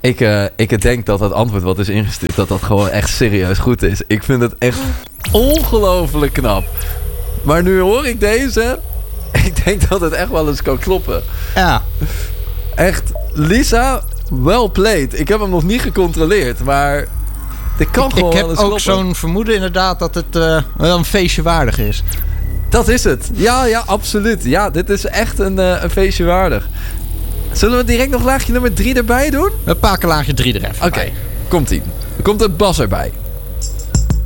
Ik denk dat het antwoord wat is ingestuurd, dat gewoon echt serieus goed is. Ik vind het echt ongelooflijk knap. Maar nu hoor ik deze. Ik denk dat het echt wel eens kan kloppen. Ja. Echt, Lisa, well played. Ik heb hem nog niet gecontroleerd, maar dit kan gewoon wel eens kloppen. Ik heb ook zo'n vermoeden inderdaad dat het wel een feestje waardig is. Dat is het. Ja, absoluut. Ja, dit is echt een feestje waardig. Zullen we direct nog laagje nummer 3 erbij doen? We pakken laagje 3 er even Oké, komt-ie. Er komt een bas erbij.